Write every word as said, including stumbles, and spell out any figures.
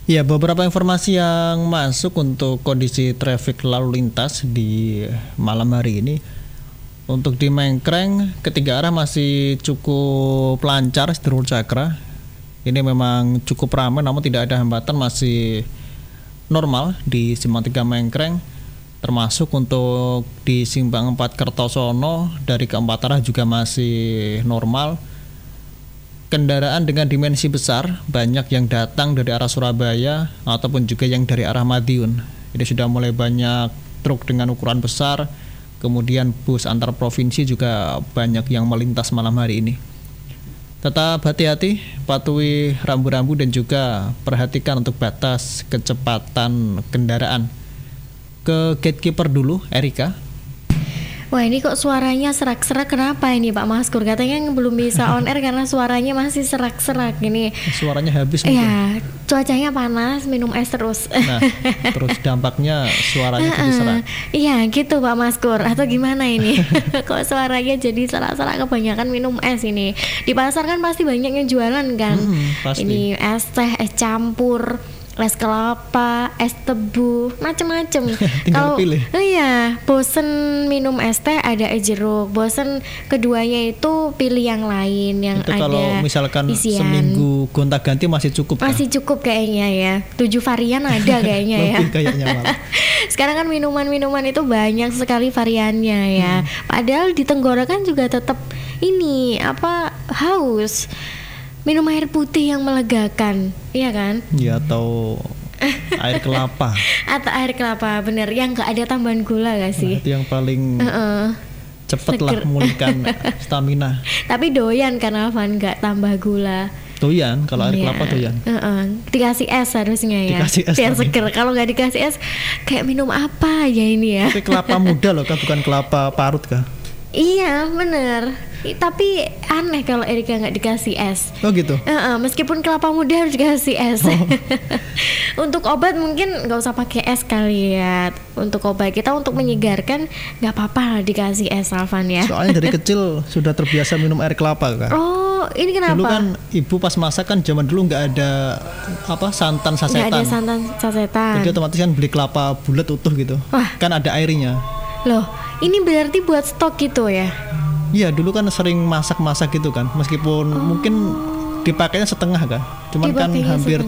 Ya, beberapa informasi yang masuk untuk kondisi traffic lalu lintas di malam hari ini. Untuk di Mengkreng, ketiga arah masih cukup lancar seluruh Cakra. Ini memang cukup ramai, namun tidak ada hambatan, masih normal di Simpang tiga Mengkreng. Termasuk untuk di Simpang empat Kertosono dari keempat arah juga masih normal. Kendaraan dengan dimensi besar banyak yang datang dari arah Surabaya ataupun juga yang dari arah Madiun. Ini sudah mulai banyak truk dengan ukuran besar. Kemudian bus antar provinsi juga banyak yang melintas malam hari ini. Tetap hati-hati, patuhi rambu-rambu dan juga perhatikan untuk batas kecepatan kendaraan. Ke gatekeeper dulu, Erika. Wah, ini kok suaranya serak-serak, kenapa ini Pak Maskur? Katanya belum bisa on air karena suaranya masih serak-serak ini. Suaranya habis mungkin. Iya, cuacanya panas, minum es terus. Nah, terus dampaknya suaranya jadi serak. Iya, gitu Pak Maskur. Atau gimana ini? Kok suaranya jadi serak-serak, kebanyakan minum es ini. Di pasar kan pasti banyak yang jualan kan. Hmm, pasti. Ini es teh, es campur, es kelapa, es tebu, macem-macem. Tinggal pilih. Oh iya, bosen minum es teh ada es jeruk. Bosen keduanya itu pilih yang lain yang itu ada kalau misalkan isian. Seminggu gonta-ganti masih cukup. Masih kan? cukup kayaknya ya. Tujuh varian ada kayaknya ya. Lebih kayaknya malah. Sekarang kan minuman-minuman itu banyak sekali variannya ya. Hmm. Padahal di tenggorokan juga tetap ini apa haus. Minum air putih yang melegakan, iya kan? Iya, atau air kelapa. Atau air kelapa, bener. Yang nggak ada tambahan gula gak sih? Nah, itu yang paling uh-uh. cepet lah memulihkan stamina. Tapi doyan kan Alvan, nggak tambah gula. Doyan, kalau air yeah. kelapa doyan. Uh-uh. Dikasih es harusnya ya. Dikasih es. Biar seger. Kalau nggak dikasih es, kayak minum apa ya ini ya? Tapi kelapa muda loh, kan bukan kelapa parut kah? Iya bener. Tapi aneh kalau Erika nggak dikasih es. Oh gitu. Uh-uh, meskipun kelapa muda harus dikasih es. Oh. Untuk obat mungkin nggak usah pakai es kali ya. Untuk obat kita untuk menyegarkan nggak apa-apa lah dikasih es, Alvan ya. Soalnya dari kecil sudah terbiasa minum air kelapa kan. Oh ini kenapa? Dulu kan ibu pas masak kan zaman dulu nggak ada apa santan sasetan. Nggak ada santan sasetan. Jadi otomatis kan beli kelapa bulat utuh gitu. Wah. Kan ada airnya. Loh, ini berarti buat stok gitu ya? Iya, dulu kan sering masak-masak gitu kan. Meskipun oh. mungkin dipakainya setengah kan. Cuman dipakainya kan hampir setengah.